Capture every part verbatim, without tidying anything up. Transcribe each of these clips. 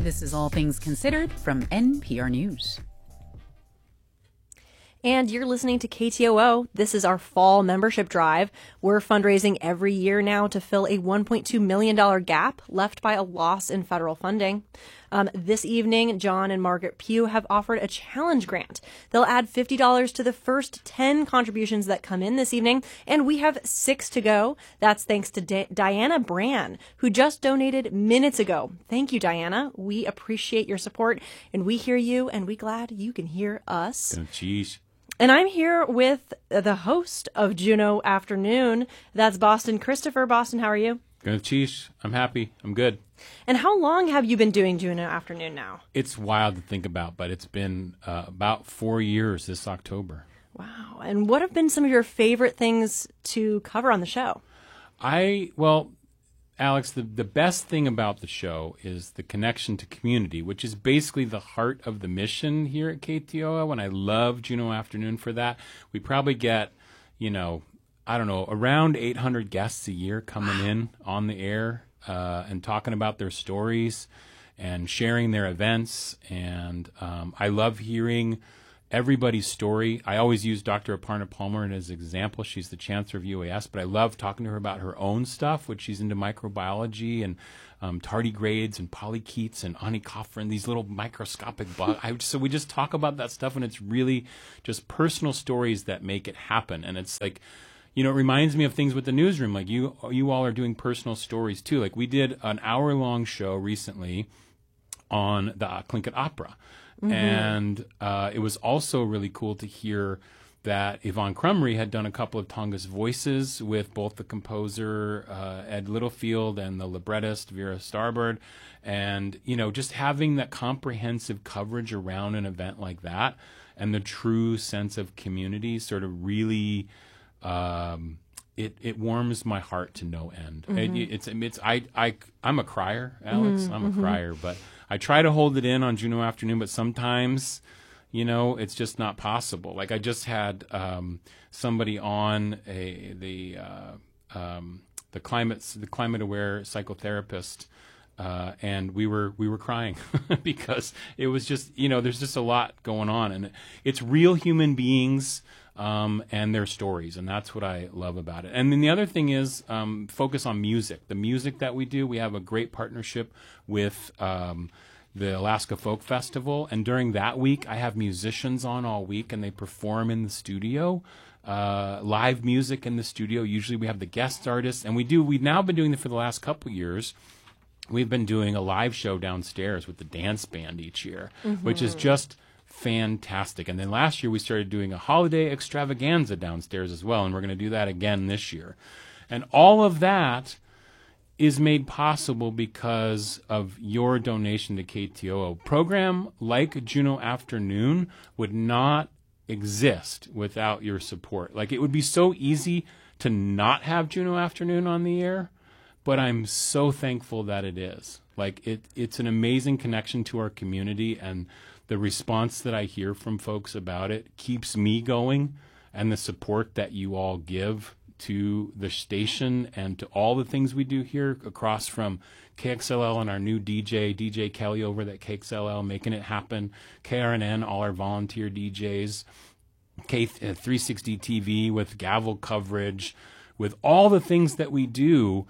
This is All Things Considered from N P R News. And you're listening to K T O O. This is our fall membership drive. We're fundraising every year now to fill a one point two million dollars gap left by a loss in federal funding. Um, this evening, John and Margaret Pugh have offered a challenge grant. They'll add fifty dollars to the first ten contributions that come in this evening, and we have six to go. That's thanks to D- Diana Bran, who just donated minutes ago. Thank you, Diana. We appreciate your support, and we hear you, and we're glad you can hear us. Oh, geez. And I'm here with the host of Juneau Afternoon. That's Boston Christopher. Boston, how are you? Good, cheese. I'm happy. I'm good. And how long have you been doing Juneau Afternoon now? It's wild to think about, but it's been uh, about four years this October. Wow. And what have been some of your favorite things to cover on the show? I, well, Alex, the, the best thing about the show is the connection to community, which is basically the heart of the mission here at K T O O, and I love Juneau Afternoon for that. We probably get, you know, I don't know, around eight hundred guests a year coming in on the air uh, and talking about their stories and sharing their events, and um, I love hearing everybody's story. I always use Doctor Aparna Palmer as an example. She's the chancellor of U A S, but I love talking to her about her own stuff, which she's into microbiology and um, tardigrades and polychaetes and onychophoran, these little microscopic bugs. I, so we just talk about that stuff, and it's really just personal stories that make it happen. And it's like, you know, it reminds me of things with the newsroom. Like you, you all are doing personal stories too. Like we did an hour-long show recently on the Tlingit Opera. Mm-hmm. And uh, it was also really cool to hear that Yvonne Crumry had done a couple of Tongass voices with both the composer uh, Ed Littlefield and the librettist Vera Starbird. And, you know, just having that comprehensive coverage around an event like that and the true sense of community sort of really, um, it, it warms my heart to no end. Mm-hmm. It, it's, it's, I, I, I'm a crier, Alex. Mm-hmm. I'm a mm-hmm. crier, but I try to hold it in on Juneau Afternoon, but sometimes, you know, it's just not possible. Like I just had um, somebody on a the uh, um, the climate the climate aware psychotherapist, uh, and we were we were crying because it was just, you know, there's just a lot going on, and it's real human beings. Um, and their stories, and that's what I love about it. And then the other thing is um, focus on music. The music that we do, we have a great partnership with um, the Alaska Folk Festival, and during that week, I have musicians on all week, and they perform in the studio, uh, live music in the studio. Usually we have the guest artists, and we do, we've now been doing it for the last couple years. We've been doing a live show downstairs with the dance band each year, mm-hmm. which is just fantastic. And then last year we started doing a holiday extravaganza downstairs as well, and we're going to do that again this year. And all of that is made possible because of your donation to K T O O. Program like Juneau Afternoon would not exist without your support. Like it would be so easy to not have Juneau Afternoon on the air, but I'm so thankful that it is. Like it, it's an amazing connection to our community, and the response that I hear from folks about it keeps me going, and the support that you all give to the station and to all the things we do here across from K X L L and our new D J, D J Kelly over at K X L L, making it happen, K R N N, all our volunteer D Js, K three sixty T V with gavel coverage, with all the things that we do.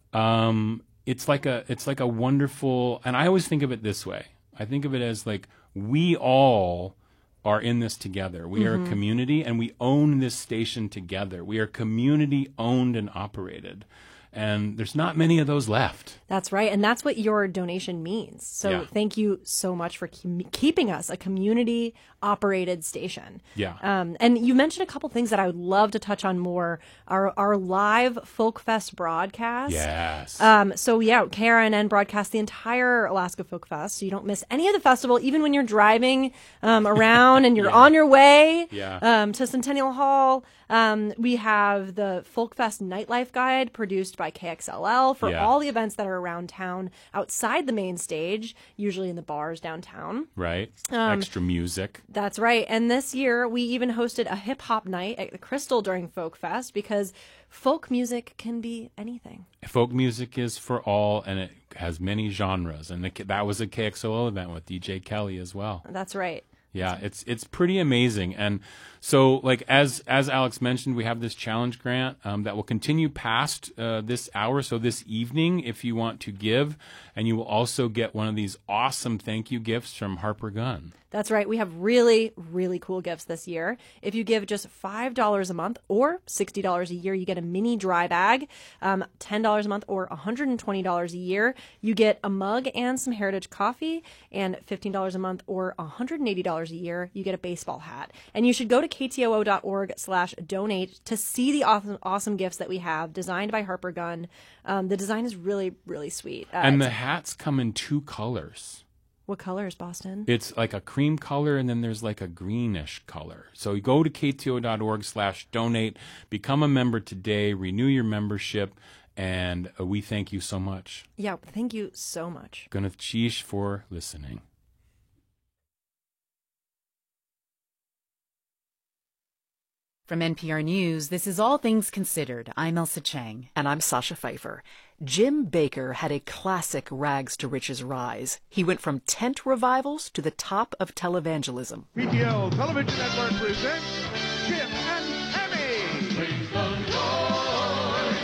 Um, it's like a, it's like a wonderful, and I always think of it this way. I think of it as like, we all are in this together. We mm-hmm. are a community, and we own this station together. We are community owned and operated. And there's not many of those left. That's right. And that's what your donation means. So yeah. Thank you so much for ke- keeping us a community operated station. Yeah. Um, and you mentioned a couple things that I would love to touch on more. Our our live Folk Fest broadcast. Yes. Um, so yeah, K R N N broadcasts the entire Alaska Folk Fest. So you don't miss any of the festival, even when you're driving um, around and you're yeah. on your way yeah. um, to Centennial Hall. Um, we have the Folkfest Nightlife Guide produced by K X L L for Yeah. all the events that are around town outside the main stage, usually in the bars downtown. Right. Um, Extra music. That's right. And this year, we even hosted a hip hop night at the Crystal during Folk Fest because folk music can be anything. Folk music is for all, and it has many genres. And the, that was a K X O L event with D J Kelly as well. That's right. Yeah, it's it's pretty amazing. And so, like as as Alex mentioned, we have this challenge grant um, that will continue past uh, this hour. So this evening, if you want to give, and you will also get one of these awesome thank you gifts from Harper Gunn. That's right. We have really, really cool gifts this year. If you give just five dollars a month or sixty dollars a year, you get a mini dry bag. Um, ten dollars a month or one hundred twenty dollars a year, you get a mug and some Heritage coffee. And fifteen dollars a month or one hundred eighty dollars a year, you get a baseball hat. And you should go to k t o o dot org slash donate to see the awesome, awesome gifts that we have designed by Harper Gunn. Um, the design is really, really sweet. Uh, And the hats come in two colors. What color is Boston? It's like a cream color, and then there's like a greenish color. So you go to k t o dot org slash donate, become a member today, renew your membership, and uh, we thank you so much. Yeah, thank you so much. Gwyneth Cheesh for listening. From N P R News, this is All Things Considered. I'm Elsa Chang. And I'm Sasha Pfeiffer. Jim Baker had a classic rags to riches rise. He went from tent revivals to the top of televangelism. P T L Television Network presents Jim and Tammy. Praise the Lord.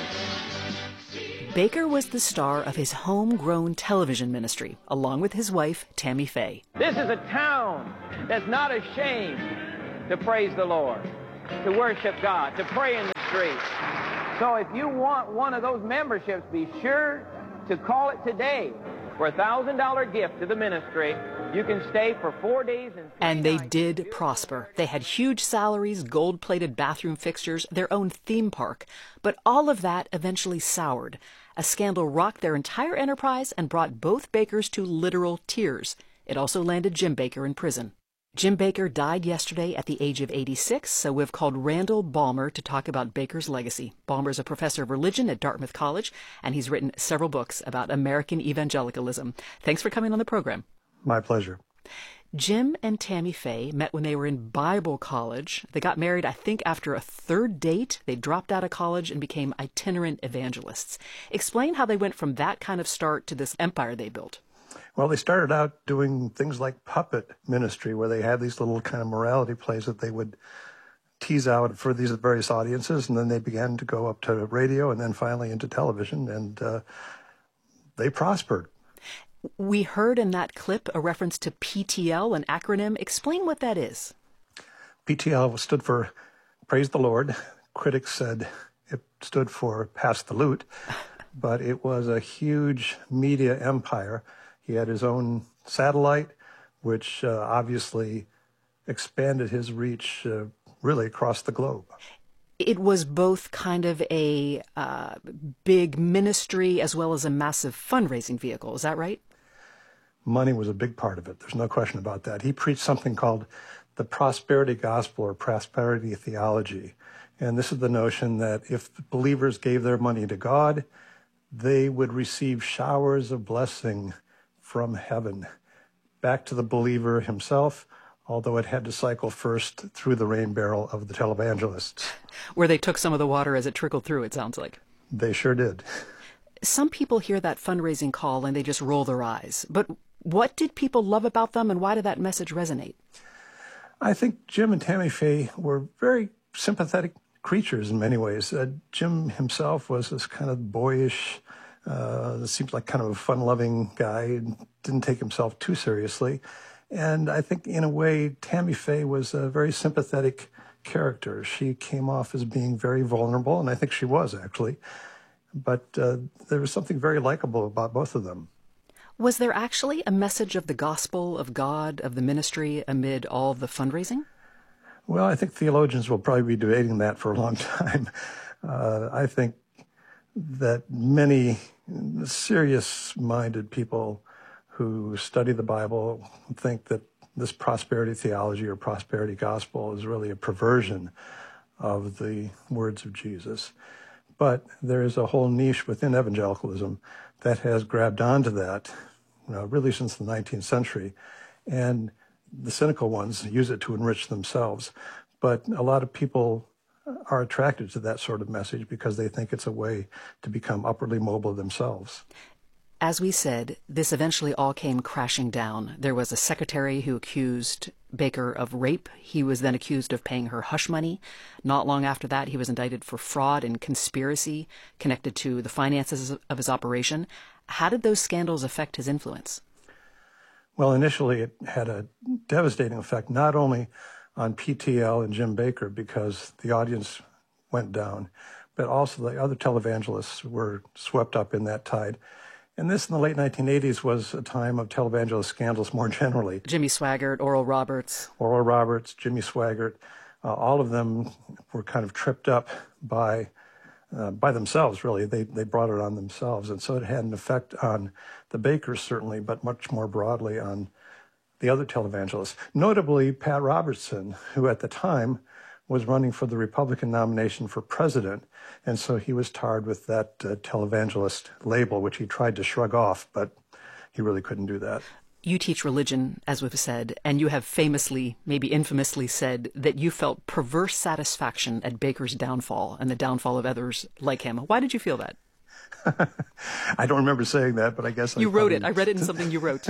Baker was the star of his homegrown television ministry, along with his wife, Tammy Faye. This is a town that's not ashamed to praise the Lord, to worship God, to pray in the streets. So if you want one of those memberships, be sure to call it today. For a one thousand dollars gift to the ministry, you can stay for four days and three And they nights. did prosper. They had huge salaries, gold-plated bathroom fixtures, their own theme park. But all of that eventually soured. A scandal rocked their entire enterprise and brought both Bakers to literal tears. It also landed Jim Baker in prison. Jim Baker died yesterday at the age of eighty-six, so we've called Randall Balmer to talk about Baker's legacy. Balmer's a professor of religion at Dartmouth College, and he's written several books about American evangelicalism. Thanks for coming on the program. My pleasure. Jim and Tammy Faye met when they were in Bible college. They got married, I think, after a third date. They dropped out of college and became itinerant evangelists. Explain how they went from that kind of start to this empire they built. Well, they started out doing things like puppet ministry, where they had these little kind of morality plays that they would tease out for these various audiences, and then they began to go up to radio and then finally into television, and uh, they prospered. We heard in that clip a reference to P T L, an acronym. Explain what that is. P T L stood for Praise the Lord. Critics said it stood for Pass the Loot, but it was a huge media empire. He had his own satellite, which uh, obviously expanded his reach uh, really across the globe. It was both kind of a uh, big ministry as well as a massive fundraising vehicle. Is that right? Money was a big part of it. There's no question about that. He preached something called the prosperity gospel or prosperity theology. And this is the notion that if believers gave their money to God, they would receive showers of blessing from heaven back to the believer himself, although it had to cycle first through the rain barrel of the televangelists. Where they took some of the water as it trickled through, it sounds like. They sure did. Some people hear that fundraising call and they just roll their eyes. But what did people love about them, and why did that message resonate? I think Jim and Tammy Faye were very sympathetic creatures in many ways. Uh, Jim himself was this kind of boyish, uh, seems like kind of a fun-loving guy, didn't take himself too seriously. And I think in a way, Tammy Faye was a very sympathetic character. She came off as being very vulnerable, and I think she was actually. But uh, there was something very likable about both of them. Was there actually a message of the gospel, of God, of the ministry amid all the fundraising? Well, I think theologians will probably be debating that for a long time. Uh, I think that many serious-minded people who study the Bible think that this prosperity theology or prosperity gospel is really a perversion of the words of Jesus. But there is a whole niche within evangelicalism that has grabbed onto that, you know, really since the nineteenth century. And the cynical ones use it to enrich themselves. But a lot of people are attracted to that sort of message because they think it's a way to become upwardly mobile themselves. As we said, this eventually all came crashing down. There was a secretary who accused Baker of rape. He was then accused of paying her hush money. Not long after that, he was indicted for fraud and conspiracy connected to the finances of his operation. How did those scandals affect his influence? Well, initially it had a devastating effect, not only on P T L and Jim Baker because the audience went down, but also the other televangelists were swept up in that tide. And this in the late nineteen eighties was a time of televangelist scandals more generally. Jimmy Swaggart, Oral Roberts. Oral Roberts, Jimmy Swaggart, uh, all of them were kind of tripped up by uh, by themselves, really. They they brought it on themselves. And so it had an effect on the Bakers, certainly, but much more broadly on the other televangelists. Notably, Pat Robertson, who at the time was running for the Republican nomination for president, and so he was tarred with that uh, televangelist label, which he tried to shrug off, but he really couldn't do that. You teach religion, as we've said, and you have famously, maybe infamously said that you felt perverse satisfaction at Baker's downfall and the downfall of others like him. Why did you feel that? I don't remember saying that, but I guess you I wrote it. I read it in something you wrote.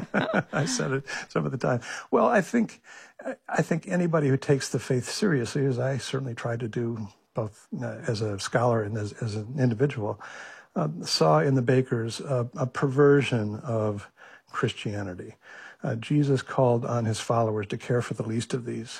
I said it some of the time. Well, I think I think anybody who takes the faith seriously, as I certainly tried to do, both as a scholar and as, as an individual, uh, saw in the Bakers a, a perversion of Christianity. Uh, Jesus called on his followers to care for the least of these,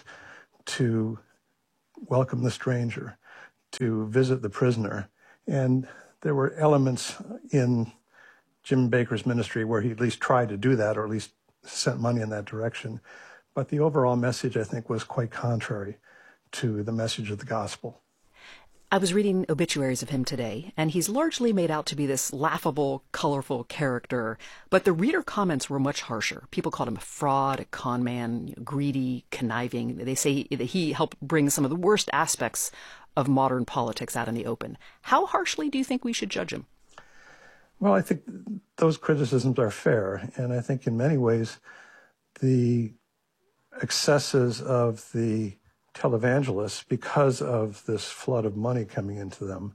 to welcome the stranger, to visit the prisoner, and there were elements in Jim Baker's ministry where he at least tried to do that, or at least sent money in that direction. But the overall message, I think, was quite contrary to the message of the gospel. I was reading obituaries of him today, and he's largely made out to be this laughable, colorful character. But the reader comments were much harsher. People called him a fraud, a con man, you know, greedy, conniving. They say that he helped bring some of the worst aspects of modern politics out in the open. How harshly do you think we should judge him? Well, I think those criticisms are fair, and I think in many ways the excesses of the televangelists, because of this flood of money coming into them,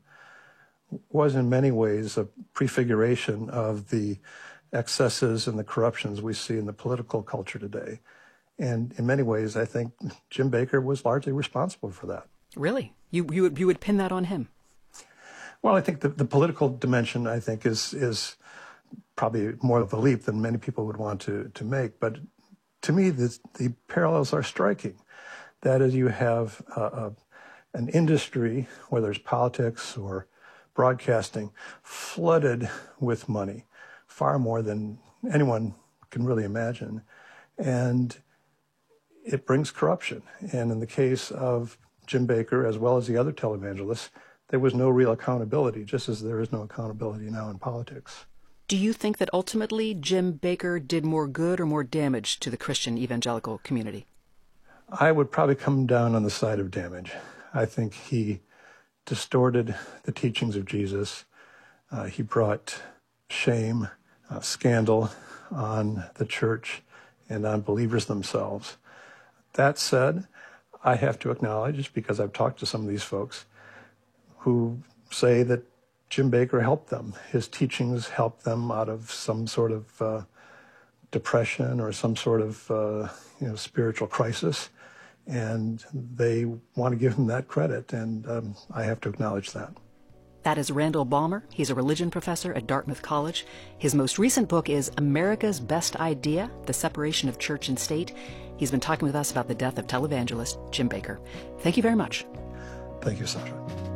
was in many ways a prefiguration of the excesses and the corruptions we see in the political culture today. And in many ways, I think Jim Baker was largely responsible for that. Really? You you would, you would pin that on him? Well, I think the, the political dimension, I think, is is probably more of a leap than many people would want to, to make. But to me, the, the parallels are striking. That is, you have uh, a, an industry, whether it's politics or broadcasting, flooded with money, far more than anyone can really imagine. And it brings corruption. And in the case of Jim Baker, as well as the other televangelists, there was no real accountability, just as there is no accountability now in politics. Do you think that ultimately Jim Baker did more good or more damage to the Christian evangelical community? I would probably come down on the side of damage. I think he distorted the teachings of Jesus. Uh, he brought shame, uh, scandal on the church and on believers themselves. That said, I have to acknowledge, because I've talked to some of these folks who say that Jim Baker helped them. His teachings helped them out of some sort of uh, depression or some sort of uh, you know, spiritual crisis. And they want to give him that credit, and um, I have to acknowledge that. That is Randall Balmer. He's a religion professor at Dartmouth College. His most recent book is America's Best Idea, The Separation of Church and State. He's been talking with us about the death of televangelist Jim Baker. Thank you very much. Thank you, Sasha.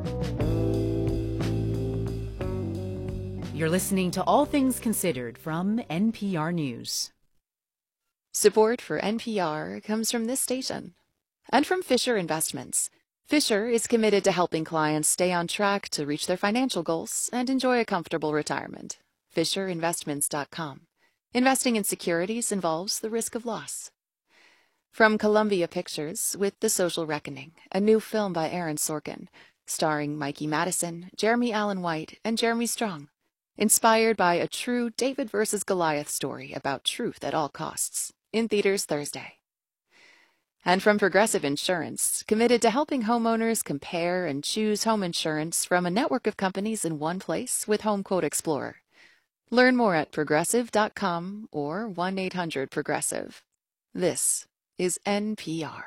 You're listening to All Things Considered from N P R News. Support for N P R comes from this station and from Fisher Investments. Fisher is committed to helping clients stay on track to reach their financial goals and enjoy a comfortable retirement. Fisher Investments dot com. Investing in securities involves the risk of loss. From Columbia Pictures with The Social Reckoning, a new film by Aaron Sorkin, starring Mikey Madison, Jeremy Allen White, and Jeremy Strong. Inspired by a true David versus Goliath story about truth at all costs. In theaters Thursday. And from Progressive Insurance, committed to helping homeowners compare and choose home insurance from a network of companies in one place with Home Quote Explorer. Learn more at progressive dot com or one eight hundred progressive. This is N P R.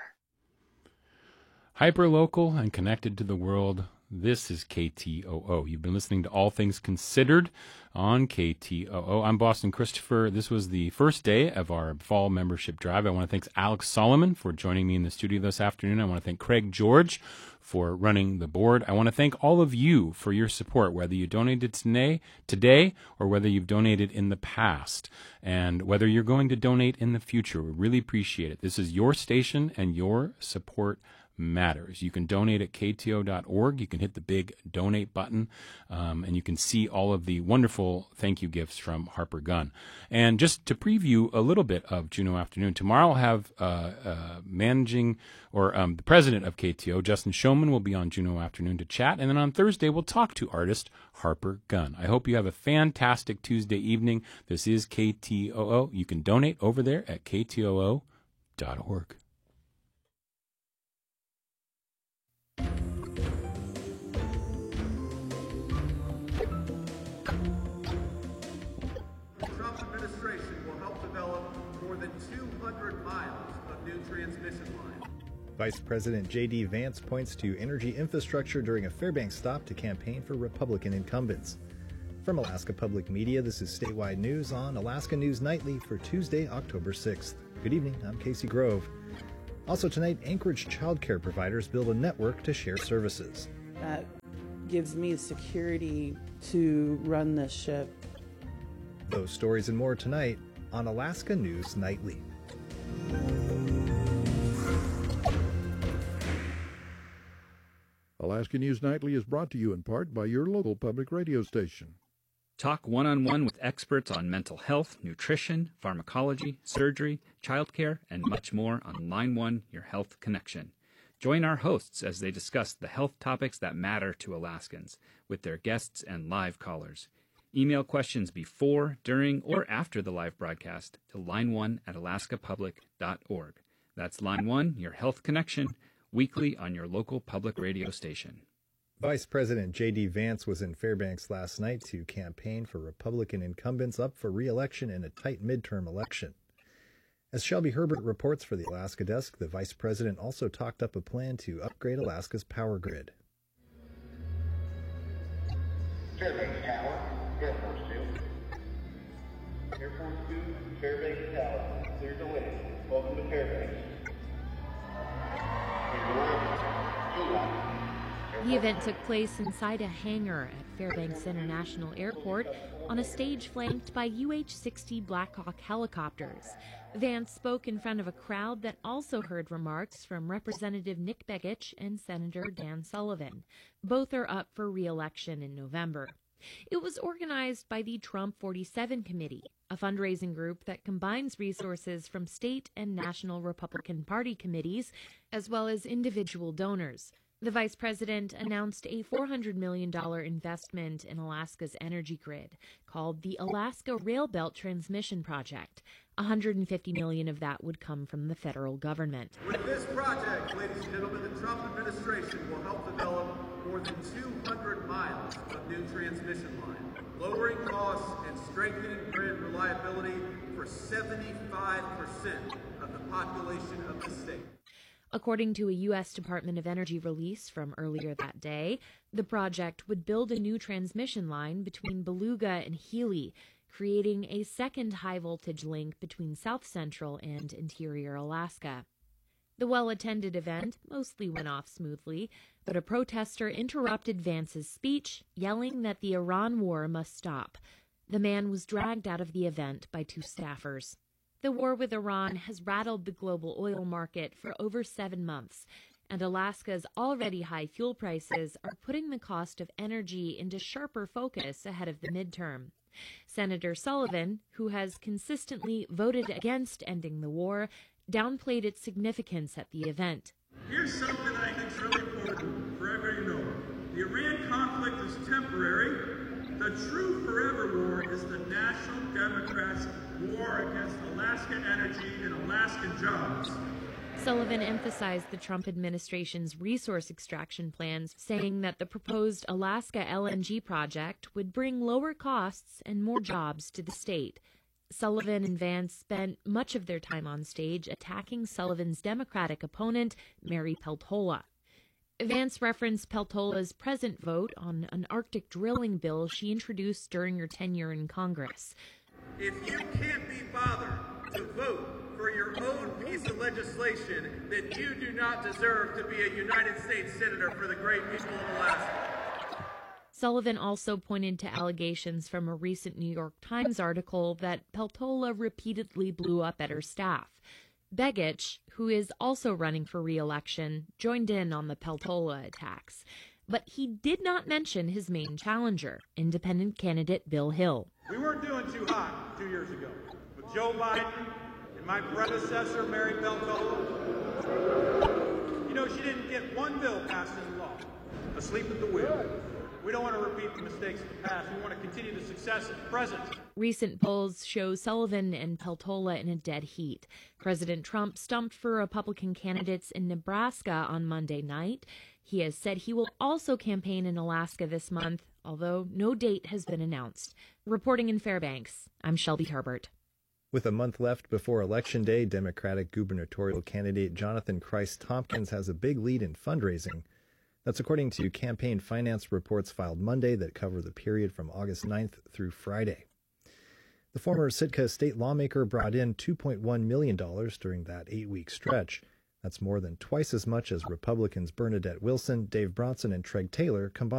Hyperlocal and connected to the world. This is K T O O. You've been listening to All Things Considered on K T O O. I'm Boston Christopher. This was the first day of our fall membership drive. I want to thank Alex Solomon for joining me in the studio this afternoon. I want to thank Craig George for running the board. I want to thank all of you for your support, whether you donated today, today or whether you've donated in the past, and whether you're going to donate in the future. We really appreciate it. This is your station, and your support matters. You can donate at K T O dot org. You can hit the big donate button, um, and you can see all of the wonderful thank you gifts from Harper Gunn. And just to preview a little bit of Juneau Afternoon, tomorrow I'll have uh, uh, managing or um, the president of K T O, Justin Showman, will be on Juneau Afternoon to chat. And then on Thursday, we'll talk to artist Harper Gunn. I hope you have a fantastic Tuesday evening. This is K T O O. You can donate over there at K T O O dot org. Vice President J D Vance points to energy infrastructure during a Fairbanks stop to campaign for Republican incumbents. From Alaska Public Media, this is statewide news on Alaska News Nightly for Tuesday, October sixth. Good evening, I'm Casey Grove. Also tonight, Anchorage child care providers build a network to share services. That gives me security to run this ship. Those stories and more tonight on Alaska News Nightly. Alaska News Nightly is brought to you in part by your local public radio station. Talk one-on-one with experts on mental health, nutrition, pharmacology, surgery, childcare, and much more on Line One, Your Health Connection. Join our hosts as they discuss the health topics that matter to Alaskans with their guests and live callers. Email questions before, during, or after the live broadcast to line one at alaska public dot org. That's Line One, Your Health Connection, weekly on your local public radio station. Vice President J D Vance was in Fairbanks last night to campaign for Republican incumbents up for re-election in a tight midterm election. As Shelby Herbert reports for the Alaska Desk, the vice president also talked up a plan to upgrade Alaska's power grid. Fairbanks Tower, Air Force Two. Air Force Two, Fairbanks Tower, clear the way. Welcome to Fairbanks. The event took place inside a hangar at Fairbanks International Airport on a stage flanked by U H sixty Black Hawk helicopters. Vance spoke in front of a crowd that also heard remarks from Representative Nick Begich and Senator Dan Sullivan. Both are up for re-election in November. It was organized by the Trump forty-seven Committee, a fundraising group that combines resources from state and national Republican Party committees, as well as individual donors. The vice president announced a four hundred million dollars investment in Alaska's energy grid, called the Alaska Rail Belt Transmission Project. one hundred fifty million dollars of that would come from the federal government. With this project, ladies and gentlemen, the Trump administration will help develop more than two hundred miles of new transmission line, lowering costs and strengthening grid reliability for seventy-five percent of the population of the state. According to a U S Department of Energy release from earlier that day, the project would build a new transmission line between Beluga and Healy, creating a second high-voltage link between South Central and interior Alaska. The well-attended event mostly went off smoothly, but a protester interrupted Vance's speech, yelling that the Iran war must stop. The man was dragged out of the event by two staffers. The war with Iran has rattled the global oil market for over seven months, and Alaska's already high fuel prices are putting the cost of energy into sharper focus ahead of the midterm. Senator Sullivan, who has consistently voted against ending the war, downplayed its significance at the event. Here's something that I think is really important for everybody to know. The Iran conflict is temporary. The true forever war is the National Democrats' war against Alaska energy and Alaskan jobs. Sullivan emphasized the Trump administration's resource extraction plans, saying that the proposed Alaska L N G project would bring lower costs and more jobs to the state. Sullivan and Vance spent much of their time on stage attacking Sullivan's Democratic opponent, Mary Peltola. Vance referenced Peltola's present vote on an Arctic drilling bill she introduced during her tenure in Congress. If you can't be bothered to vote for your own piece of legislation, then you do not deserve to be a United States Senator for the great people of Alaska. Sullivan also pointed to allegations from a recent New York Times article that Peltola repeatedly blew up at her staff. Begich, who is also running for re-election, joined in on the Peltola attacks. But he did not mention his main challenger, independent candidate Bill Hill. We weren't doing too hot two years ago. With Joe Biden and my predecessor, Mary Peltola, you know, she didn't get one bill passed into law. Asleep at the wheel. We don't want to repeat the mistakes of the past. We want to continue the success of the present. Recent polls show Sullivan and Peltola in a dead heat. President Trump stumped for Republican candidates in Nebraska on Monday night. He has said he will also campaign in Alaska this month, although no date has been announced. Reporting in Fairbanks, I'm Shelby Herbert. With a month left before Election Day, Democratic gubernatorial candidate Jonathan Christ Tompkins has a big lead in fundraising. That's according to campaign finance reports filed Monday that cover the period from August ninth through Friday. The former Sitka state lawmaker brought in two point one million dollars during that eight-week stretch. That's more than twice as much as Republicans Bernadette Wilson, Dave Bronson, and Treg Taylor combined.